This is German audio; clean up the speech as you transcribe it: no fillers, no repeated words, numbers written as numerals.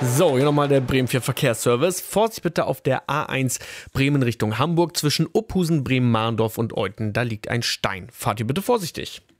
So, hier nochmal der Bremen 4 Verkehrsservice. Vorsicht bitte auf der A1 Bremen Richtung Hamburg zwischen Uphusen, Bremen-Mahndorf und Euthen. Da liegt ein Stein. Fahrt ihr bitte vorsichtig.